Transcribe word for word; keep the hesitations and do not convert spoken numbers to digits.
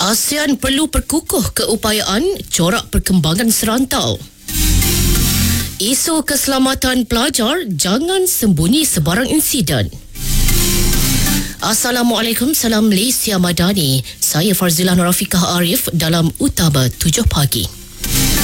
ASEAN perlu perkukuh keupayaan corak perkembangan serantau. Isu keselamatan pelajar, jangan sembunyi sebarang insiden. Assalamualaikum, salam Malaysia Madani. Saya Farzila Nurafikah Arif dalam Utama tujuh pagi.